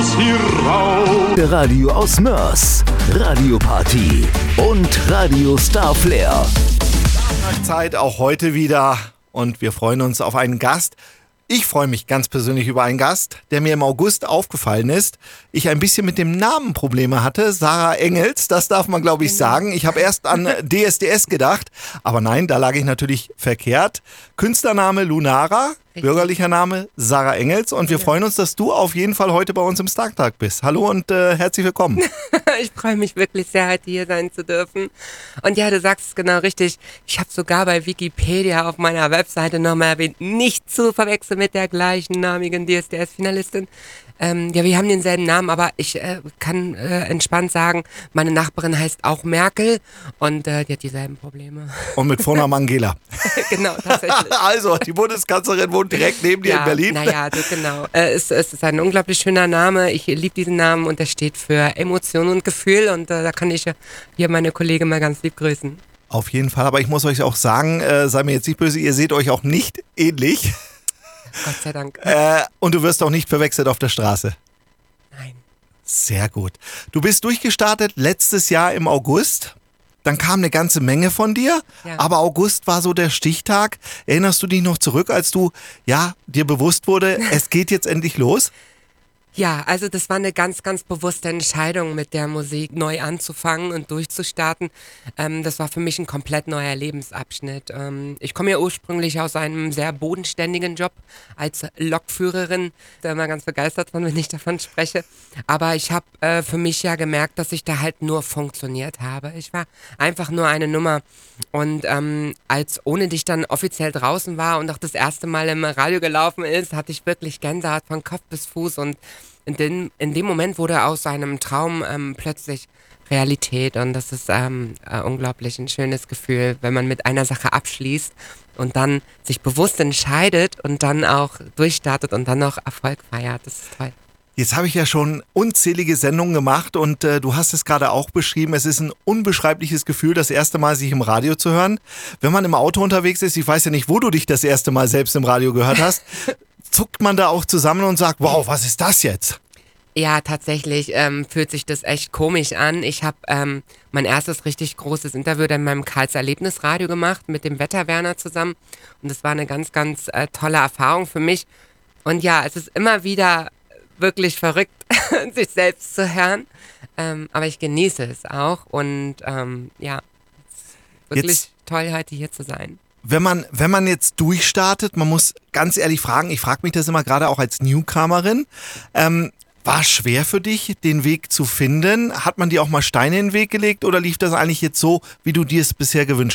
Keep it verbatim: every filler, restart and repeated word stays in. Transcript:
das hier raus. Radio aus Mörs, Radioparty und Radio Star Flair. Zeit auch heute wieder und wir freuen uns auf einen Gast. Ich freue mich ganz persönlich über einen Gast, der mir im August aufgefallen ist. Ich ein bisschen mit dem Namen Probleme hatte. Sarah Engels, das darf man glaube ich sagen. Ich habe erst an D S D S gedacht, aber nein, da lag ich natürlich verkehrt. Künstlername Lunara, bürgerlicher Name Sarah Engels und wir freuen uns, dass du auf jeden Fall heute bei uns im Starktag bist. Hallo und äh, herzlich willkommen. Ich freue mich wirklich sehr, heute hier sein zu dürfen. Und ja, du sagst es genau richtig. Ich habe sogar bei Wikipedia auf meiner Webseite nochmal erwähnt, nicht zu verwechseln mit der gleichnamigen D S D S-Finalistin. Ähm, ja, wir haben denselben Namen, aber ich äh, kann äh, entspannt sagen, meine Nachbarin heißt auch Merkel und äh, die hat dieselben Probleme. Und mit Vornamen Angela. Genau, tatsächlich. Also, die Bundeskanzlerin wohnt direkt neben dir ja, in Berlin. Naja, genau. Äh, es, es ist ein unglaublich schöner Name. Ich liebe diesen Namen und der steht für Emotion und Gefühl und äh, da kann ich hier meine Kollegin mal ganz lieb grüßen. Auf jeden Fall, aber ich muss euch auch sagen, äh, sei mir jetzt nicht böse, ihr seht euch auch nicht ähnlich. Gott sei Dank. Äh, und du wirst auch nicht verwechselt auf der Straße. Nein. Sehr gut. Du bist durchgestartet letztes Jahr im August. Dann kam eine ganze Menge von dir, Ja. aber August war so der Stichtag. Erinnerst du dich noch zurück, als du, ja, dir bewusst wurde, es geht jetzt endlich los? Ja, also das war eine ganz, ganz bewusste Entscheidung, mit der Musik neu anzufangen und durchzustarten. Ähm, das war für mich ein komplett neuer Lebensabschnitt. Ähm, ich komme ja ursprünglich aus einem sehr bodenständigen Job als Lokführerin. Da immer ganz begeistert von, wenn ich davon spreche. Aber ich habe äh, für mich ja gemerkt, dass ich da halt nur funktioniert habe. Ich war einfach nur eine Nummer. Und ähm, als Ohne dich dann offiziell draußen war und auch das erste Mal im Radio gelaufen ist, hatte ich wirklich Gänsehaut von Kopf bis Fuß und In dem, in dem Moment wurde aus einem Traum ähm, plötzlich Realität und das ist ähm, äh, unglaublich ein schönes Gefühl, wenn man mit einer Sache abschließt und dann sich bewusst entscheidet und dann auch durchstartet und dann noch Erfolg feiert. Das ist toll. Jetzt habe ich ja schon unzählige Sendungen gemacht und äh, du hast es gerade auch beschrieben, es ist ein unbeschreibliches Gefühl, das erste Mal sich im Radio zu hören. Wenn man im Auto unterwegs ist, ich weiß ja nicht, wo du dich das erste Mal selbst im Radio gehört hast, zuckt man da auch zusammen und sagt, wow, was ist das jetzt? Ja, tatsächlich ähm, fühlt sich das echt komisch an. Ich habe ähm, mein erstes richtig großes Interview dann in meinem Karls Erlebnisradio gemacht mit dem Wetterwerner zusammen und das war eine ganz, ganz äh, tolle Erfahrung für mich. Und ja, es ist immer wieder wirklich verrückt, sich selbst zu hören, ähm, aber ich genieße es auch und ähm, ja, es ist wirklich Jetzt toll, heute hier zu sein. Wenn man, wenn man jetzt durchstartet, man muss ganz ehrlich fragen, ich frage mich das immer gerade auch als Newcomerin, ähm, war es schwer für dich, den Weg zu finden? Hat man dir auch mal Steine in den Weg gelegt oder lief das eigentlich jetzt so, wie du dir es bisher gewünscht